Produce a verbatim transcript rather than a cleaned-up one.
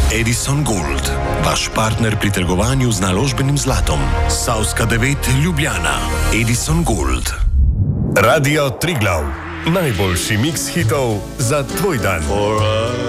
Edison Gold, vaš partner pri trgovanju z naložbenim zlatom. Savska devet Ljubljana. Edison Gold. Radio Triglav. Najboljši miks hitov za tvoj dan.